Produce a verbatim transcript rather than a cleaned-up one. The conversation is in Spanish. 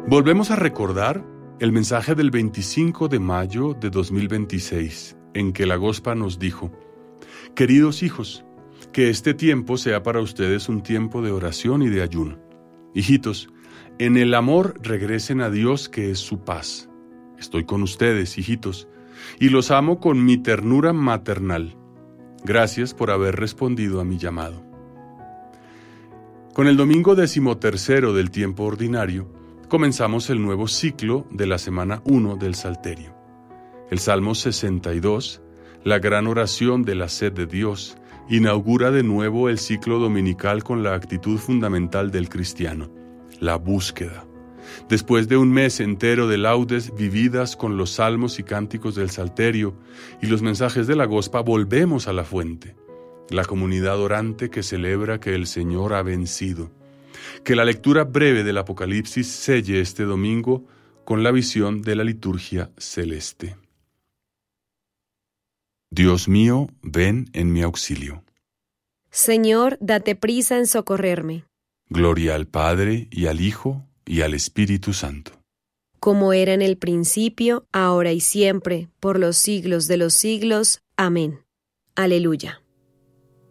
Volvemos a recordar el mensaje del veinticinco de mayo de dos mil veintiséis, en que la Gospa nos dijo: queridos hijos, que este tiempo sea para ustedes un tiempo de oración y de ayuno. Hijitos, en el amor regresen a Dios, que es su paz. Estoy con ustedes, hijitos, y los amo con mi ternura maternal. Gracias por haber respondido a mi llamado. Con el domingo decimotercero del tiempo ordinario, comenzamos el nuevo ciclo de la semana uno del Salterio. El Salmo sesenta y dos, la gran oración de la sed de Dios, inaugura de nuevo el ciclo dominical con la actitud fundamental del cristiano, la búsqueda. Después de un mes entero de laudes vividas con los salmos y cánticos del Salterio y los mensajes de la Gospa, volvemos a la fuente, la comunidad orante que celebra que el Señor ha vencido. Que la lectura breve del Apocalipsis selle este domingo con la visión de la liturgia celeste. Dios mío, ven en mi auxilio. Señor, date prisa en socorrerme. Gloria al Padre, y al Hijo, y al Espíritu Santo. Como era en el principio, ahora y siempre, por los siglos de los siglos. Amén. Aleluya.